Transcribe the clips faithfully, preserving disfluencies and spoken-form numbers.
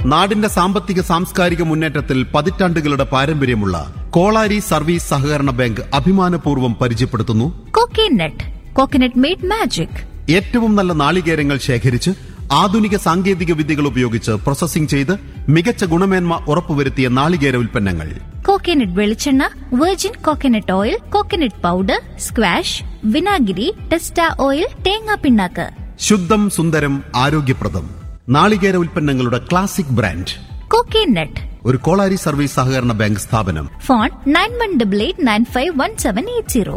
നാടിന്റെ സാമ്പത്തിക സാംസ്കാരിക മുന്നേറ്റത്തിൽ പതിറ്റാണ്ടുകളുടെ പാരമ്പര്യമുള്ള കോളാരി സർവീസ് സഹകരണ ബാങ്ക് അഭിമാനപൂർവ്വം പരിചയപ്പെടുത്തുന്നു കോക്കനട്ട്. Coconut made magic. ഏറ്റവും നല്ല നാളികേരങ്ങൾ ശേഖരിച്ച് ആധുനിക സാങ്കേതിക വിദ്യകൾ ഉപയോഗിച്ച് പ്രോസസ്സിംഗ് ചെയ്ത് മികച്ച ഗുണമേന്മ ഉറപ്പുവരുത്തിയ നാളികേര ഉൽപ്പന്നങ്ങൾ. കോക്കനട്ട് വെളിച്ചെണ്ണ, virgin coconut oil, coconut powder, squash, വിനാഗിരി, ടെസ്റ്റ ഓയിൽ, തേങ്ങാ പിണ്ണാക്ക്. ശുദ്ധം സുന്ദരം ആരോഗ്യപ്രദം നാളികേര ഉൽപ്പന്നങ്ങളുടെ ക്ലാസിക് ബ്രാൻഡ് കോക്കനട്ട്. ഒരു കോളാരി സർവീസ് സഹകരണ ബാങ്ക് സ്ഥാപനം. Phone nine one double eight nine five one seven eight zero.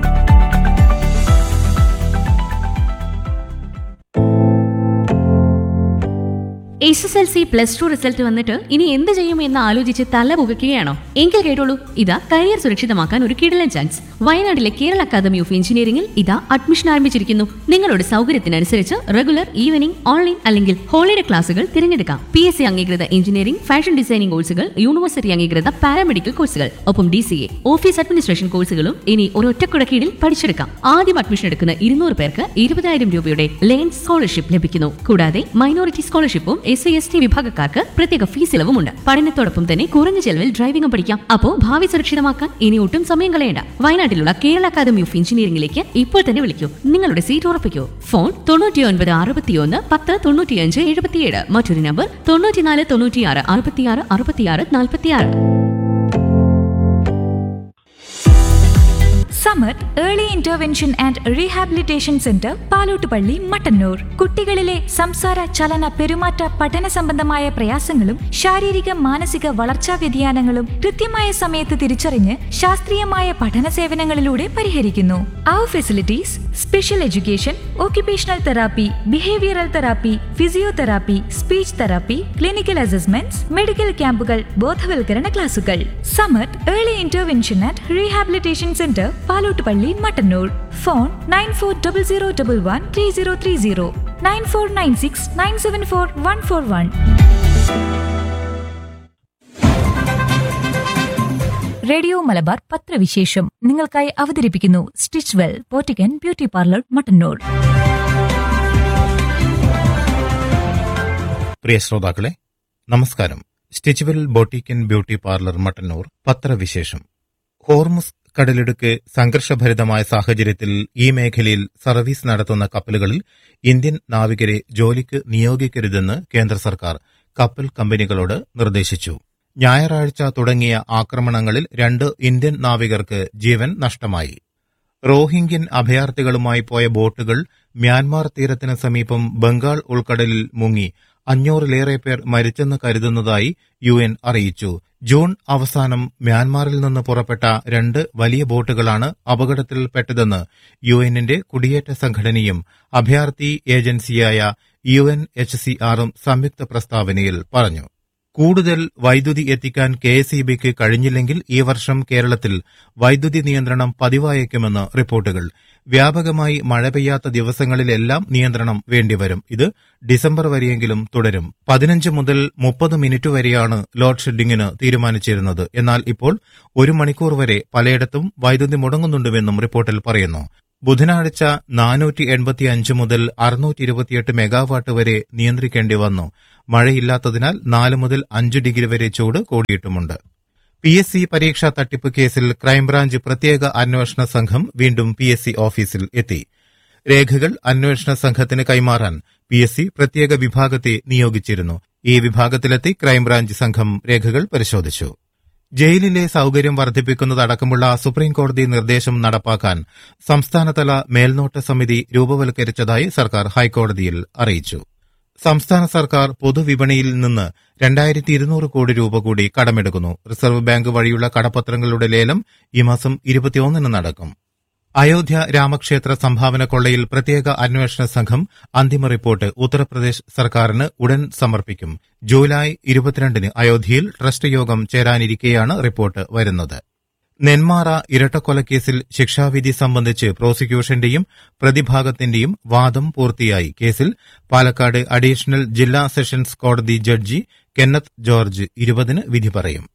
S S L C plus two result വന്നിട്ട് ഇനി എന്ത് ചെയ്യും എന്ന് ആലോചിച്ച് തല പുകയ്ക്കുകയാണോ? എങ്കിൽ കേട്ടോളൂ, ഇതാ കരിയർ സുരക്ഷിതമാക്കാൻ ഒരു കിടിലൻ ചാൻസ്. വയനാട്ടിലെ കേരള അക്കാദമി ഓഫ് എഞ്ചിനീയറിംഗിൽ ഇതാ അഡ്മിഷൻ ആരംഭിച്ചിരിക്കുന്നു. നിങ്ങളുടെ സൗകര്യത്തിനനുസരിച്ച് റെഗുലർ, ഈവനിംഗ്, ഓൺലൈൻ അല്ലെങ്കിൽ ഹോളിഡേ ക്ലാസുകൾ തിരഞ്ഞെടുക്കാം. പി എസ് സി അംഗീകൃത എഞ്ചിനീയറിംഗ്, ഫാഷൻ ഡിസൈനിംഗ് കോഴ്സുകൾ, യൂണിവേഴ്സിറ്റി അംഗീകൃത പാരാമെഡിക്കൽ കോഴ്സുകൾ, ഒപ്പം D C A, office administration കോഴ്സുകളും ഇനി ഒരൊറ്റക്കുട കീഴിൽ പഠിച്ചെടുക്കാം. ആദ്യം അഡ്മിഷൻ എടുക്കുന്ന ഇരുന്നൂറ് പേർക്ക് ഇരുപതായിരം രൂപയുടെ ലേൺ സ്കോളർഷിപ്പ് ലഭിക്കുന്നു. കൂടാതെ minority സ്കോളർഷിപ്പും S C S T വിഭാഗക്കാർക്ക് പ്രത്യേക ഫീസ് ഇളവുമുണ്ട്. പഠനത്തോടൊപ്പം തന്നെ കുറഞ്ഞ ചെലവിൽ ഡ്രൈവിംഗും പഠിക്കാം. അപ്പോ ഭാവി സുരക്ഷിതമാക്കാൻ ഇനി ഒട്ടും സമയം കളയേണ്ട. വയനാട്ടിലുള്ള കേരള അക്കാദമി ഓഫ് എഞ്ചിനീയറിംഗിലേക്ക് ഇപ്പോൾ തന്നെ വിളിക്കൂ. നിങ്ങളുടെ സീറ്റ് ഉറപ്പിക്കൂ. ഫോൺ തൊണ്ണൂറ്റി ഒൻപത് അറുപത്തിയൊന്ന് പത്ത് തൊണ്ണൂറ്റിയഞ്ച് എഴുപത്തിയേഴ്. മറ്റൊരു നമ്പർ തൊണ്ണൂറ്റിനാല് തൊണ്ണൂറ്റിയാറ് അറുപത്തിയാറ് അറുപത്തിയാറ് നാൽപ്പത്തിയാറ്. Samar early intervention and rehabilitation centre, Palottupalli, Mattannur. കുട്ടികളിലെ സംസാര, ചലന, പെരുമാറ്റ, പഠന സംബന്ധമായ പ്രയാസങ്ങളും ശാരീരിക മാനസിക വളർച്ചാ വ്യതിയാനങ്ങളും കൃത്യമായ സമയത്ത് തിരിച്ചറിഞ്ഞ് ശാസ്ത്രീയമായ പഠന സേവനങ്ങളിലൂടെ പരിഹരിക്കുന്നു. അവർ facilities: special education, occupational therapy, behavioural therapy, physiotherapy, speech therapy, clinical assessments, medical ക്യാമ്പുകൾ, ബോധവൽക്കരണ ക്ലാസുകൾ. Samar early intervention and rehabilitation centre, Palottupalli, Mattannur. Phone nine four double zero double one three zero three zero, nine four nine six nine seven four one four one. Radio Malabar പത്രവിശേഷം നിങ്ങൾക്കായി അവതരിപ്പിക്കുന്നു stitch well പോറ്റിക്കൻ beauty parlour, Mattannur. പ്രിയ ശ്രോതാക്കളെ, നമസ്കാരം. Stitch well ബോട്ടിക്കൻ beauty parlour, Mattannur പത്രവിശേഷം. Hormuz കടലിടുക്ക് സംഘർഷഭരിതമായ സാഹചര്യത്തിൽ ഈ മേഖലയിൽ സർവീസ് നടത്തുന്ന കപ്പലുകളിൽ ഇന്ത്യൻ നാവികരെ ജോലിക്ക് നിയോഗിക്കരുതെന്ന് കേന്ദ്ര സർക്കാർ കപ്പൽ കമ്പനികളോട് നിർദ്ദേശിച്ചു. ഞായറാഴ്ച തുടങ്ങിയ ആക്രമണങ്ങളിൽ രണ്ട് ഇന്ത്യൻ നാവികർക്ക് ജീവൻ നഷ്ടമായി. റോഹിംഗ്യൻ അഭയാർത്ഥികളുമായി പോയ ബോട്ടുകൾ മ്യാൻമാർ തീരത്തിന് സമീപം ബംഗാൾ ഉൾക്കടലിൽ മുങ്ങി അഞ്ഞൂറിലേറെ പേർ മരിച്ചെന്ന് കരുതുന്നതായി യു എൻ അറിയിച്ചു. ജൂൺ അവസാനം മ്യാൻമാറിൽ നിന്ന് പുറപ്പെട്ട രണ്ട് വലിയ ബോട്ടുകളാണ് അപകടത്തിൽപ്പെട്ടതെന്ന് യു എന്നിന്റെ കുടിയേറ്റ സംഘടനയും അഭയാർത്ഥി ഏജൻസിയായ യു എൻ എച്ച് സി ആറും സംയുക്ത പ്രസ്താവനയിൽ പറഞ്ഞു. കൂടുതൽ വൈദ്യുതി എത്തിക്കാൻ കെ എസ് ഇ ബിക്ക് കഴിഞ്ഞില്ലെങ്കിൽ ഈ വർഷം കേരളത്തിൽ വൈദ്യുതി നിയന്ത്രണം പതിവായേക്കുമെന്ന് റിപ്പോർട്ടുകൾ. വ്യാപകമായി മഴ പെയ്യാത്ത ദിവസങ്ങളിലെല്ലാം നിയന്ത്രണം വേണ്ടിവരും. ഇത് ഡിസംബർ വരെയെങ്കിലും തുടരും. പതിനഞ്ച് മുതൽ മുപ്പത് മിനിറ്റ് വരെയാണ് ലോഡ് ഷെഡിംഗിന് തീരുമാനിച്ചിരുന്നത്. എന്നാൽ ഇപ്പോൾ ഒരു മണിക്കൂർ വരെ പലയിടത്തും വൈദ്യുതി മുടങ്ങുന്നുണ്ടെന്നും റിപ്പോർട്ടിൽ പറയുന്നു. ബുധനാഴ്ച നാനൂറ്റി എൺപത്തിയഞ്ച് മുതൽ അറുന്നൂറ്റി ഇരുപത്തിയെട്ട് മെഗാവാട്ട് വരെ നിയന്ത്രിക്കേണ്ടി വന്നു. മഴയില്ലാത്തതിനാൽ നാല് മുതൽ അഞ്ച് ഡിഗ്രി വരെ ചൂട് കൂടിയിട്ടുമുണ്ട്. പി എസ് സി പരീക്ഷാ തട്ടിപ്പ് കേസിൽ ക്രൈംബ്രാഞ്ച് പ്രത്യേക അന്വേഷണ സംഘം വീണ്ടും പി എസ് സി ഓഫീസിൽ എത്തി. രേഖകൾ അന്വേഷണ സംഘത്തിന് കൈമാറാൻ പി എസ് സി പ്രത്യേക വിഭാഗത്തെ നിയോഗിച്ചിരുന്നു. ഈ വിഭാഗത്തിലെത്തി ക്രൈംബ്രാഞ്ച് സംഘം രേഖകൾ പരിശോധിച്ചു. ജയിലിലെ സൌകര്യം വർദ്ധിപ്പിക്കുന്നതടക്കമുള്ള സുപ്രീംകോടതി നിർദ്ദേശം നടപ്പാക്കാൻ സംസ്ഥാനതല മേൽനോട്ട സമിതി രൂപവൽക്കരിച്ചതായി സർക്കാർ ഹൈക്കോടതിയിൽ അറിയിച്ചു. സംസ്ഥാന സർക്കാർ പൊതുവിപണിയിൽ നിന്ന് രണ്ടായിരത്തി ഇരുന്നൂറ് കോടി രൂപ കൂടി കടമെടുക്കുന്നു. റിസർവ് ബാങ്ക് വഴിയുള്ള കടപ്പത്രങ്ങളുടെ ലേലം ഈ മാസം ഇരുപത്തിയൊന്നിന് നടക്കും. അയോധ്യ രാമക്ഷേത്ര സംഭാവന കൊള്ളയിൽ പ്രത്യേക അന്വേഷണ സംഘം അന്തിമ റിപ്പോർട്ട് ഉത്തർപ്രദേശ് സർക്കാരിന് ഉടൻ സമർപ്പിക്കും. ജൂലൈ ഇരുപത്തിരണ്ടിന് അയോധ്യയിൽ ട്രസ്റ്റ് യോഗം ചേരാനിരിക്കെയാണ് റിപ്പോർട്ട് വരുന്നത്. നെന്മാറ ഇരട്ടക്കൊലക്കേസിൽ ശിക്ഷാവിധി സംബന്ധിച്ച് പ്രോസിക്യൂഷന്റെയും പ്രതിഭാഗത്തിന്റെയും വാദം പൂർത്തിയായി. കേസിൽ പാലക്കാട് അഡീഷണൽ ജില്ലാ സെഷൻസ് കോടതി ജഡ്ജി കെന്നത്ത് ജോർജ് ഇരുപതിന് വിധി പറയും.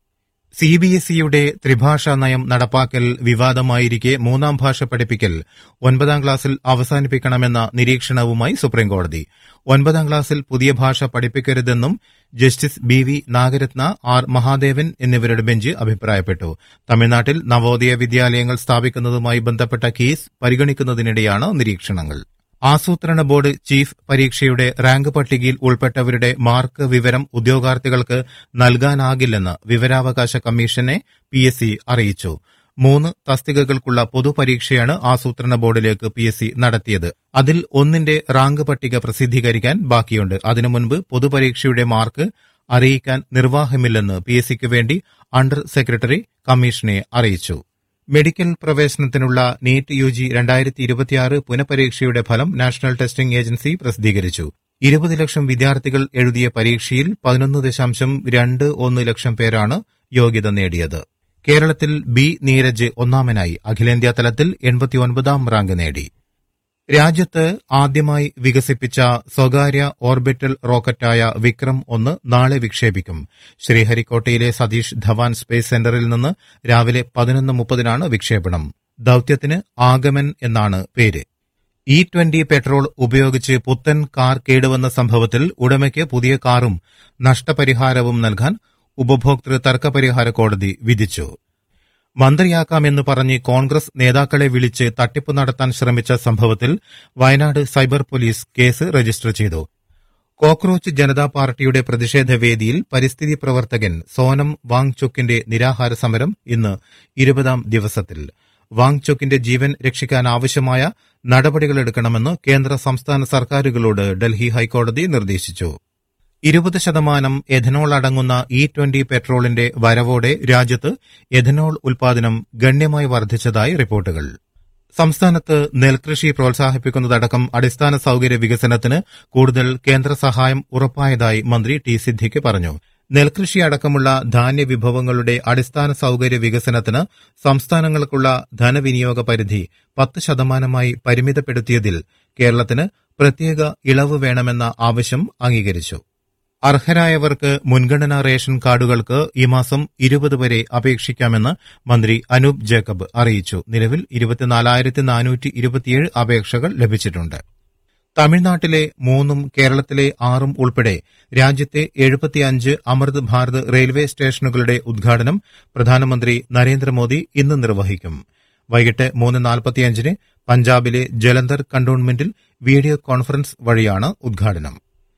സി ബി എസ് ഇയുടെ ത്രിഭാഷാ നയം നടപ്പാക്കൽ വിവാദമായിരിക്കെ മൂന്നാം ഭാഷ പഠിപ്പിക്കൽ ഒൻപതാം ക്ലാസ്സിൽ അവസാനിപ്പിക്കണമെന്ന നിരീക്ഷണവുമായി സുപ്രീംകോടതി. ഒൻപതാം ക്ലാസ്സിൽ പുതിയ ഭാഷ പഠിപ്പിക്കരുതെന്നും justice B V Nagarathna, R Mahadevan എന്നിവരുടെ ബെഞ്ച് അഭിപ്രായപ്പെട്ടു. തമിഴ്നാട്ടിൽ നവോദയ വിദ്യാലയങ്ങൾ സ്ഥാപിക്കുന്നതുമായി ബന്ധപ്പെട്ട കേസ് പരിഗണിക്കുന്നതിനിടെയാണ് നിരീക്ഷണങ്ങൾ. ആസൂത്രണ ബോർഡ് ചീഫ് പരീക്ഷയുടെ റാങ്ക് പട്ടികയിൽ ഉൾപ്പെട്ടവരുടെ മാർക്ക് വിവരം ഉദ്യോഗാർത്ഥികൾക്ക് നൽകാനാകില്ലെന്ന് വിവരാവകാശ കമ്മീഷനെ പി എസ് സി അറിയിച്ചു. മൂന്ന് തസ്തികകൾക്കുള്ള പൊതുപരീക്ഷയാണ് ആസൂത്രണ ബോർഡിലേക്ക് പി എസ് സി നടത്തിയത്. അതിൽ ഒന്നിന്റെ റാങ്ക് പട്ടിക പ്രസിദ്ധീകരിക്കാൻ ബാക്കിയുണ്ട്. അതിനു മുൻപ് പൊതുപരീക്ഷയുടെ മാർക്ക് അറിയിക്കാൻ നിർവാഹമില്ലെന്ന് പി എസ് സിക്ക് വേണ്ടി അണ്ടർ സെക്രട്ടറി കമ്മീഷനെ അറിയിച്ചു. മെഡിക്കൽ പ്രവേശനത്തിനുള്ള നീറ്റ് യു ജി രണ്ടായിരത്തി ഇരുപത്തിയാറ് പുനഃപരീക്ഷയുടെ ഫലം നാഷണൽ ടെസ്റ്റിംഗ് ഏജൻസി പ്രസിദ്ധീകരിച്ചു. ഇരുപത് ലക്ഷം വിദ്യാർത്ഥികൾ എഴുതിയ പരീക്ഷയിൽ പതിനൊന്ന് ദശാംശം രണ്ട് ഒന്ന് ലക്ഷം പേരാണ് യോഗ്യത നേടിയത്. കേരളത്തിൽ ബി നീരജ് ഒന്നാമനായി. അഖിലേന്ത്യാ തലത്തിൽ എൺപത്തിയൊൻപതാം റാങ്ക് നേടി. രാജ്യത്ത് ആദ്യമായി വികസിപ്പിച്ച സ്വകാര്യ ഓർബിറ്റൽ റോക്കറ്റായ വിക്രം ഒന്ന് നാളെ വിക്ഷേപിക്കും. ശ്രീഹരിക്കോട്ടയിലെ സതീഷ് ധവാൻ സ്പേസ് സെന്ററിൽ നിന്ന് രാവിലെ പതിനൊന്ന് മുപ്പതിനാണ് വിക്ഷേപണം. ദൌത്യത്തിന് ആഗമൻ എന്നാണ് പേര്. ഇ ട്വന്റി പെട്രോൾ ഉപയോഗിച്ച് പുത്തൻ കാർ കേടുവന്ന സംഭവത്തിൽ ഉടമയ്ക്ക് പുതിയ കാറും നഷ്ടപരിഹാരവും നൽകാൻ ഉപഭോക്തൃ തർക്കപരിഹാര കോടതി വിധിച്ചു. മന്ത്രിയാക്കാമെന്ന് പറഞ്ഞ് കോൺഗ്രസ് നേതാക്കളെ വിളിച്ച് തട്ടിപ്പ് നടത്താൻ ശ്രമിച്ച സംഭവത്തിൽ Wayanad cyber police case register ചെയ്തു. കോക്രോച്ച് ജനതാ പാർട്ടിയുടെ പ്രതിഷേധ വേദിയിൽ പരിസ്ഥിതി പ്രവർത്തകൻ സോനം വാങ്ചുക്കിന്റെ നിരാഹാര സമരം ഇന്ന് ഇരുപതാം ദിവസത്തിൽ. വാങ്ചുക്കിന്റെ ജീവൻ രക്ഷിക്കാനാവശ്യമായ നടപടികളെടുക്കണമെന്ന് കേന്ദ്ര സംസ്ഥാന സർക്കാരുകളോട് ഡൽഹി ഹൈക്കോടതി നിർദ്ദേശിച്ചു. ഇരുപത് ശതമാനം എഥനോൾ അടങ്ങുന്ന ഇ ട്വന്റി പെട്രോളിന്റെ വരവോടെ രാജ്യത്ത് എഥനോൾ ഉൽപാദനം ഗണ്യമായി വർദ്ധിച്ചതായി റിപ്പോർട്ടുകൾ. സംസ്ഥാനത്ത് നെൽകൃഷി പ്രോത്സാഹിപ്പിക്കുന്നതടക്കം അടിസ്ഥാന സൌകര്യ വികസനത്തിന് കൂടുതൽ കേന്ദ്ര സഹായം ഉറപ്പായതായി മന്ത്രി ടി സിദ്ദിഖ് പറഞ്ഞു. നെൽകൃഷി അടക്കമുള്ള ധാന്യവിഭവങ്ങളുടെ അടിസ്ഥാന സൌകര്യ വികസനത്തിന് സംസ്ഥാനങ്ങൾക്കുള്ള ധനവിനിയോഗ പരിധി പത്ത് ശതമാനമായി പരിമിതപ്പെടുത്തിയതിൽ കേരളത്തിന് പ്രത്യേക ഇളവ് വേണമെന്ന ആവശ്യം അംഗീകരിച്ചു. അർഹരായവർക്ക് മുൻഗണനാ റേഷൻ കാർഡുകൾക്ക് ഈ മാസം ഇരുപത് വരെ അപേക്ഷിക്കാമെന്ന് മന്ത്രി അനൂപ് ജേക്കബ് അറിയിച്ചു. നിലവിൽ ഇരുപത്തിനാലായിരത്തി നാനൂറ്റി ഇരുപത്തിയേഴ് അപേക്ഷകൾ ലഭിച്ചിട്ടുണ്ട്. തമിഴ്നാട്ടിലെ മൂന്നും കേരളത്തിലെ ആറും ഉൾപ്പെടെ രാജ്യത്തെ എഴുപത്തിയഞ്ച് അമൃത് ഭാരത് റെയിൽവേ സ്റ്റേഷനുകളുടെ ഉദ്ഘാടനം പ്രധാനമന്ത്രി നരേന്ദ്രമോദി ഇന്ന് നിർവഹിക്കും. വൈകിട്ട് മൂന്ന് നാൽപ്പത്തിയഞ്ചിന് പഞ്ചാബിലെ ജലന്ധർ കണ്ടോൺമെന്റിൽ വീഡിയോ കോൺഫറൻസ് വഴിയാണ് ഉദ്ഘാടനം.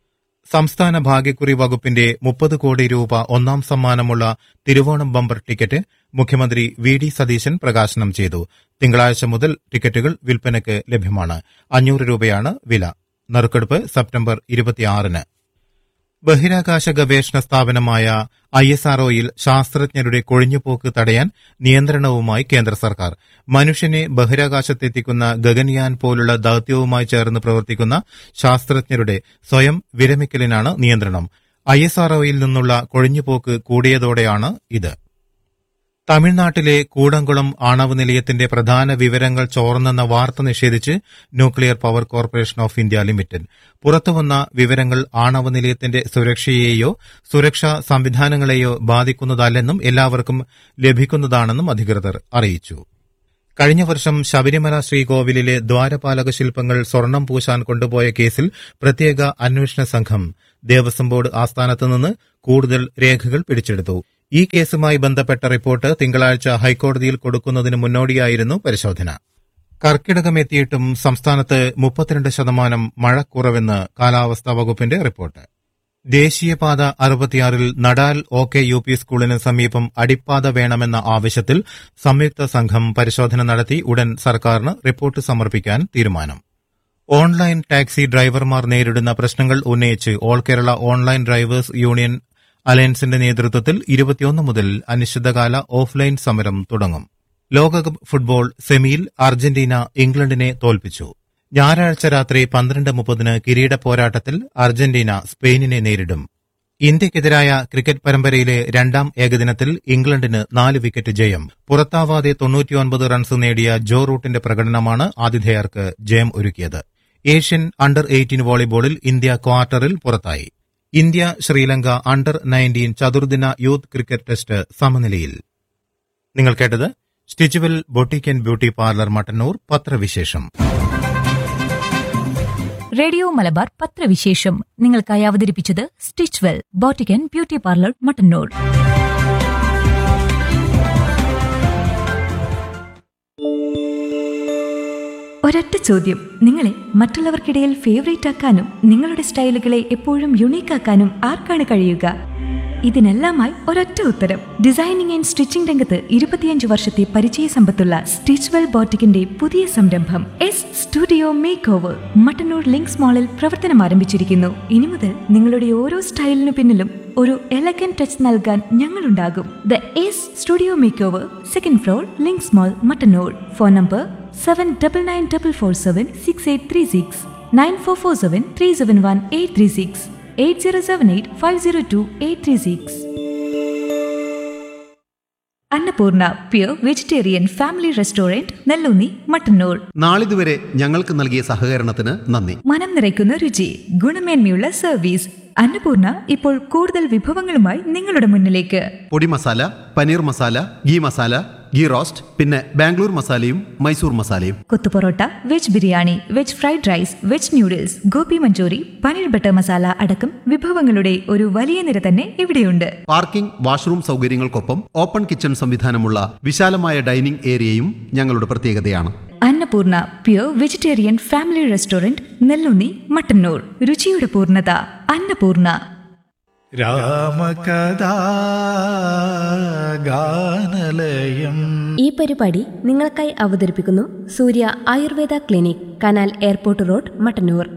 സംസ്ഥാന ഭാഗ്യക്കുറി വകുപ്പിന്റെ മുപ്പത് കോടി രൂപ ഒന്നാം സമ്മാനമുള്ള തിരുവോണം ബമ്പർ ടിക്കറ്റ് മുഖ്യമന്ത്രി വി ഡി സതീശൻ പ്രകാശനം ചെയ്തു. തിങ്കളാഴ്ച മുതൽ ടിക്കറ്റുകൾ വിൽപ്പനയ്ക്ക് ലഭ്യമാണ്. അഞ്ഞൂറ് രൂപയാണ് വില. നറുക്കെടുപ്പ് സെപ്റ്റംബർ ഇരുപത്തിയാറിന്. ബഹിരാകാശ ഗവേഷണ സ്ഥാപനമായ ഐ എസ് ആർഒയിൽ ശാസ്ത്രജ്ഞരുടെ കൊഴിഞ്ഞുപോക്ക് തടയാൻ നിയന്ത്രണവുമായി കേന്ദ്ര സർക്കാർ. മനുഷ്യനെ ബഹിരാകാശത്തെത്തിക്കുന്ന ഗഗൻയാൻ പോലുള്ള ദൌത്യവുമായി ചേർന്ന് പ്രവർത്തിക്കുന്ന ശാസ്ത്രജ്ഞരുടെ സ്വയം വിരമിക്കലിനാണ് നിയന്ത്രണം. ഐ എസ് ആർഒയിൽ നിന്നുള്ള കൊഴിഞ്ഞുപോക്ക് കൂടിയതോടെയാണ് ഇത്. തമിഴ്നാട്ടിലെ കൂടംകുളം ആണവ നിലയത്തിന്റെ പ്രധാന വിവരങ്ങൾ ചോർന്നെന്ന വാർത്ത നിഷേധിച്ച് nuclear power corporation of India limited. പുറത്തുവന്ന വിവരങ്ങൾ ആണവ നിലയത്തിന്റെ സുരക്ഷയെയോ സുരക്ഷാ സംവിധാനങ്ങളെയോ ബാധിക്കുന്നതല്ലെന്നും എല്ലാവർക്കും ലഭിക്കുന്നതാണെന്നും അധികൃതർ അറിയിച്ചു. കഴിഞ്ഞ വർഷം ശബരിമല ശ്രീകോവിലിലെ ദ്വാരപാലക ശില്പങ്ങൾ സ്വർണം പൂശാൻ കൊണ്ടുപോയ കേസിൽ പ്രത്യേക അന്വേഷണ സംഘം ദേവസ്വം ബോർഡ് ആസ്ഥാനത്തുനിന്ന് കൂടുതൽ രേഖകൾ പിടിച്ചെടുത്തു. ഈ കേസുമായി ബന്ധപ്പെട്ട റിപ്പോർട്ട് തിങ്കളാഴ്ച ഹൈക്കോടതിയിൽ കൊടുക്കുന്നതിന് മുന്നോടിയായിരുന്നു പരിശോധന. കർക്കിടകമെത്തിയിട്ടും സംസ്ഥാനത്ത് മുപ്പത്തിരണ്ട് ശതമാനം മഴക്കുറവെന്ന് കാലാവസ്ഥാ വകുപ്പിന്റെ റിപ്പോർട്ട്. ദേശീയപാത അറുപത്തിയാറിൽ Nadal O K U P സ്കൂളിന് സമീപം അടിപ്പാത വേണമെന്ന ആവശ്യത്തിൽ സംയുക്ത സംഘം പരിശോധന നടത്തി ഉടൻ സർക്കാരിന് റിപ്പോർട്ട് സമർപ്പിക്കാൻ തീരുമാനം. ഓൺലൈൻ ടാക്സി ഡ്രൈവർമാർ നേരിടുന്ന പ്രശ്നങ്ങൾ ഉന്നയിച്ച് all Kerala online drivers union അലയൻസിന്റെ നേതൃത്വത്തിൽ ഇരുപത്തിയൊന്ന് മുതൽ അനിശ്ചിതകാല ഓഫ്ലൈൻ സമരം തുടങ്ങും. ലോകകപ്പ് ഫുട്ബോൾ സെമിയിൽ അർജന്റീന ഇംഗ്ലണ്ടിനെ തോൽപ്പിച്ചു. ഞായറാഴ്ച രാത്രി പന്ത്രണ്ട് മുപ്പതിന് കിരീട പോരാട്ടത്തിൽ അർജന്റീന സ്പെയിനിനെ നേരിടും. ഇന്ത്യയ്ക്കെതിരായ ക്രിക്കറ്റ് പരമ്പരയിലെ രണ്ടാം ഏകദിനത്തിൽ ഇംഗ്ലണ്ടിന് നാല് വിക്കറ്റ് ജയം. പുറത്താവാതെ തൊണ്ണൂറ്റിയൊൻപത് റൺസ് നേടിയ ജോ റൂട്ടിന്റെ പ്രകടനമാണ് ആതിഥേയർക്ക് ജയം ഒരുക്കിയത്. ഏഷ്യൻ അണ്ടർ എയ്റ്റീൻ വോളിബോളിൽ ഇന്ത്യ ക്വാർട്ടറിൽ പുറത്തായി. India Sri Lanka under nineteen ചതുർദിന youth cricket test സമനിലയിൽ. നിങ്ങൾ കേട്ടത് സ്റ്റിച്ചുവൽ boutique and beauty parlour Mattannur പത്രവിശേഷം. റേഡിയോ മലബാർ പത്രവിശേഷം നിങ്ങൾക്കായി അവതരിപ്പിച്ചത് Stitchwell boutique and beauty parlour Mattannur. ഒരൊറ്റ ചോദ്യം, നിങ്ങളെ മറ്റുള്ളവർക്കിടയിൽ ഫേവറേറ്റ് ആക്കാനും നിങ്ങളുടെ സ്റ്റൈലുകളെ എപ്പോഴും യുണീക്ക് ആക്കാനും ആർക്കാണ് കഴിയുക? ഇതിനെല്ലാമായി ഒരൊറ്റ ഉത്തരം. ഡിസൈനിങ് ആൻഡ് സ്റ്റിച്ചിംഗ് രംഗത്ത് ഇരുപത്തിയഞ്ച് വർഷത്തെ പരിചയ സമ്പത്തുള്ള സ്റ്റിച്ച്വെൽ ബോട്ടിക്കിന്റെ പുതിയ സംരംഭം S studio make over Mattannur links മാളിൽ പ്രവർത്തനം ആരംഭിച്ചിരിക്കുന്നു. ഇനി മുതൽ നിങ്ങളുടെ ഓരോ സ്റ്റൈലിനു പിന്നിലും ഒരു എലഗൻ ടച്ച് നൽകാൻ ഞങ്ങളുണ്ടാകും. The S studio make over, second floor, links mall, Mattannur. Phone number seven double nine double four seven six eight three six, nine four four seven three seven one eight three six, eight zero seven eight five zero to eight three six. Annapurna pure vegetarian family restaurant, Nelloonni, Mattannur. നാളിതുവരെ ഞങ്ങൾക്ക് നൽകിയ സഹകരണത്തിന് നന്ദി. മനം നിറയ്ക്കുന്ന രുചി, ഗുണമേന്മയുള്ള service. Annapurna ഇപ്പോൾ കൂടുതൽ വിഭവങ്ങളുമായി നിങ്ങളുടെ മുന്നിലേക്ക്. പൊടി മസാല, പനീർ മസാല, ഗീ മസാല, ഗീ റോസ്റ്റ്, പിന്നെ ബാംഗ്ലൂർ മസാലയും മൈസൂർ മസാലയും. Kothu parotta, veg biryani, veg fried rice, veg noodles, Gopi Manchurian, paneer butter masala അടക്കം വിഭവങ്ങളുടെ ഒരു വലിയ നിര തന്നെ ഇവിടെയുണ്ട്. പാർക്കിംഗ്, വാഷ്റൂം സൗകര്യങ്ങൾക്കൊപ്പം ഓപ്പൺ കിച്ചൺ സംവിധാനമുള്ള വിശാലമായ ഡൈനിംഗ് ഏരിയയും ഞങ്ങളുടെ പ്രത്യേകതയാണ്. Annapurna pure vegetarian family restaurant, Nelloonni, Mattannur. രുചിയുടെ പൂർണ്ണത അന്നപൂർണ. രാമകഥാ ഗാനലയം. ഈ പരിപാടി നിങ്ങൾക്കായി അവതരിപ്പിക്കുന്നു സൂര്യ Ayurveda clinic, canal airport road, Mattannur.